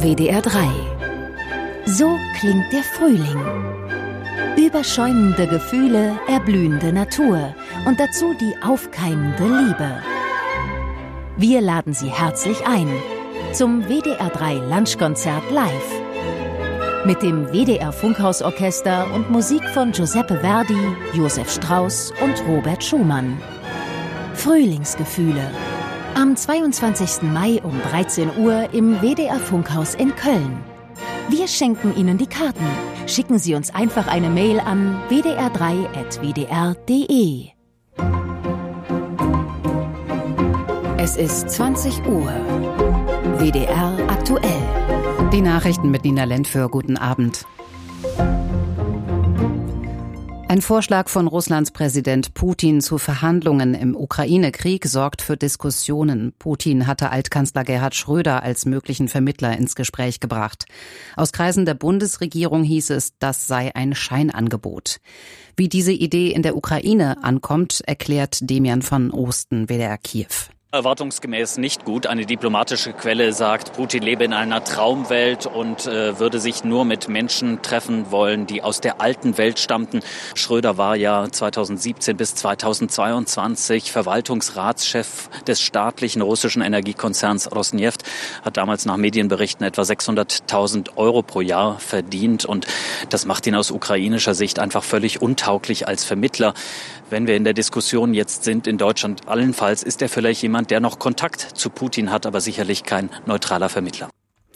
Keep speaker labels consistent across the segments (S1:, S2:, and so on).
S1: WDR 3. So klingt der Frühling. Überschäumende Gefühle, erblühende Natur und dazu die aufkeimende Liebe. Wir laden Sie herzlich ein zum WDR 3 Lunchkonzert live. Mit dem WDR Funkhausorchester und Musik von Giuseppe Verdi, Josef Strauss und Robert Schumann. Frühlingsgefühle. Am 22. Mai um 13 Uhr im WDR Funkhaus in Köln. Wir schenken Ihnen die Karten. Schicken Sie uns einfach eine Mail an wdr3@wdr.de. Es ist 20 Uhr. WDR aktuell.
S2: Die Nachrichten mit Nina Lentföhr. Guten Abend. Ein Vorschlag von Russlands Präsident Putin zu Verhandlungen im Ukraine-Krieg sorgt für Diskussionen. Putin hatte Altkanzler Gerhard Schröder als möglichen Vermittler ins Gespräch gebracht. Aus Kreisen der Bundesregierung hieß es, das sei ein Scheinangebot. Wie diese Idee in der Ukraine ankommt, erklärt Demian van Osten, WDR Kiew.
S3: Erwartungsgemäß nicht gut. Eine diplomatische Quelle sagt, Putin lebe in einer Traumwelt und würde sich nur mit Menschen treffen wollen, die aus der alten Welt stammten. Schröder war ja 2017 bis 2022 Verwaltungsratschef des staatlichen russischen Energiekonzerns Rosneft, hat damals nach Medienberichten etwa 600.000 Euro pro Jahr verdient und das macht ihn aus ukrainischer Sicht einfach völlig untauglich als Vermittler. Wenn wir in der Diskussion jetzt sind in Deutschland, allenfalls ist er vielleicht jemand, der noch Kontakt zu Putin hat, aber sicherlich kein neutraler Vermittler.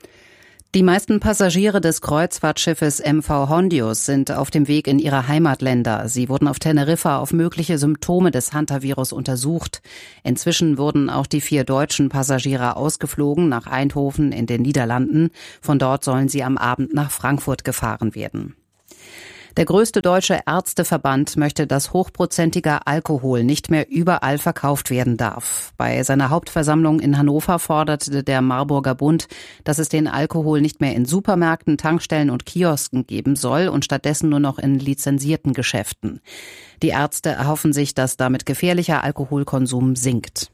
S2: Die meisten Passagiere des Kreuzfahrtschiffes MV Hondius sind auf dem Weg in ihre Heimatländer. Sie wurden auf Teneriffa auf mögliche Symptome des Hantavirus untersucht. Inzwischen wurden auch die 4 deutschen Passagiere ausgeflogen nach Eindhoven in den Niederlanden. Von dort sollen sie am Abend nach Frankfurt gefahren werden. Der größte deutsche Ärzteverband möchte, dass hochprozentiger Alkohol nicht mehr überall verkauft werden darf. Bei seiner Hauptversammlung in Hannover forderte der Marburger Bund, dass es den Alkohol nicht mehr in Supermärkten, Tankstellen und Kiosken geben soll und stattdessen nur noch in lizenzierten Geschäften. Die Ärzte erhoffen sich, dass damit gefährlicher Alkoholkonsum sinkt.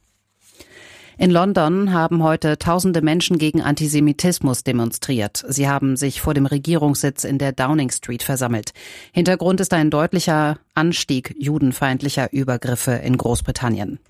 S2: In London haben heute tausende Menschen gegen Antisemitismus demonstriert. Sie haben sich vor dem Regierungssitz in der Downing Street versammelt. Hintergrund ist ein deutlicher Anstieg judenfeindlicher Übergriffe in Großbritannien.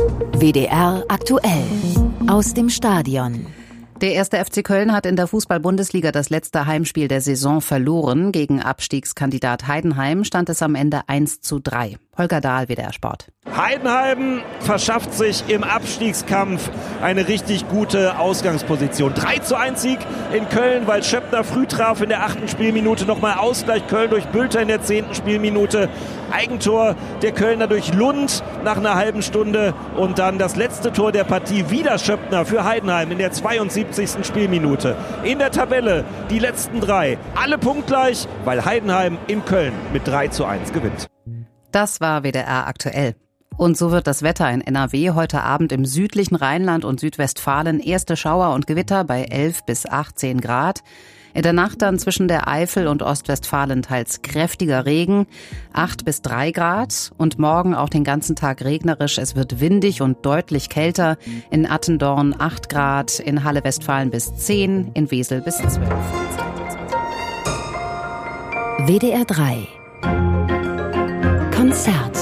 S1: WDR aktuell. Aus dem Stadion.
S2: Der 1. FC Köln hat in der Fußball-Bundesliga das letzte Heimspiel der Saison verloren. Gegen Abstiegskandidat Heidenheim stand es am Ende 1:3. Holger Dahl, WDR Sport.
S4: Heidenheim verschafft sich im Abstiegskampf eine richtig gute Ausgangsposition. 3:1 Sieg in Köln, weil Schöppner früh traf in der 8. Spielminute. Nochmal Ausgleich Köln durch Bülter in der 10. Spielminute. Eigentor der Kölner durch Lund nach einer halben Stunde. Und dann das letzte Tor der Partie. Wieder Schöppner für Heidenheim in der 72. Spielminute. In der Tabelle die letzten 3. Alle punktgleich, weil Heidenheim in Köln mit 3:1 gewinnt.
S2: Das war WDR aktuell. Und so wird das Wetter in NRW heute Abend im südlichen Rheinland und Südwestfalen erste Schauer und Gewitter bei 11 bis 18 Grad. In der Nacht dann zwischen der Eifel und Ostwestfalen teils kräftiger Regen, 8 bis 3 Grad. Und morgen auch den ganzen Tag regnerisch. Es wird windig und deutlich kälter. In Attendorn 8 Grad, in Halle-Westfalen bis 10, in Wesel bis 12.
S1: WDR 3 Konzert.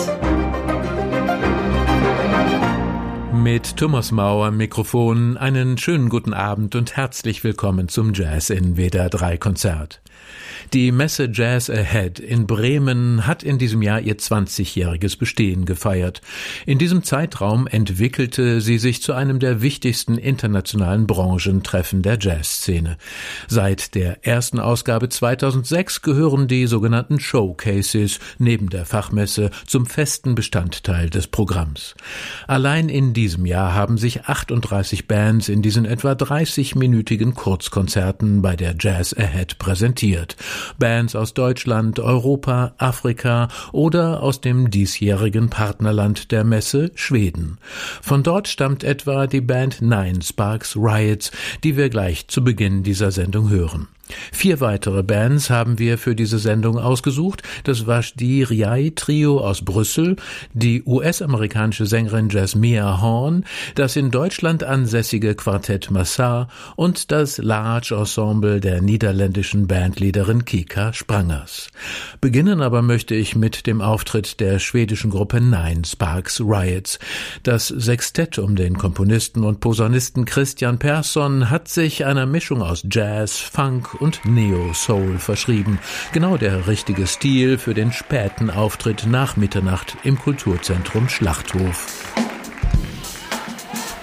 S5: Mit Thomas Mauer am Mikrofon einen schönen guten Abend und herzlich willkommen zum Jazz in WDR 3 Konzert. Die Messe Jazz Ahead in Bremen hat in diesem Jahr ihr 20-jähriges Bestehen gefeiert. In diesem Zeitraum entwickelte sie sich zu einem der wichtigsten internationalen Branchentreffen der Jazzszene. Seit der ersten Ausgabe 2006 gehören die sogenannten Showcases neben der Fachmesse zum festen Bestandteil des Programms. Allein in diesem Jahr haben sich 38 Bands in diesen etwa 30-minütigen Kurzkonzerten bei der Jazz Ahead präsentiert. Bands aus Deutschland, Europa, Afrika oder aus dem diesjährigen Partnerland der Messe, Schweden. Von dort stammt etwa die Band Nine Sparks Riots, die wir gleich zu Beginn dieser Sendung hören. 4 weitere Bands haben wir für diese Sendung ausgesucht. Das Wajdi Riayi Trio aus Brüssel, die US-amerikanische Sängerin Jasmia Horn, das in Deutschland ansässige Quartett Massar und das Large Ensemble der niederländischen Bandleaderin Kika Sprangers. Beginnen aber möchte ich mit dem Auftritt der schwedischen Gruppe Nine Sparks Riots. Das Sextett um den Komponisten und Posaunisten Christian Persson hat sich einer Mischung aus Jazz, Funk und Neo-Soul verschrieben. Genau der richtige Stil für den späten Auftritt nach Mitternacht im Kulturzentrum Schlachthof.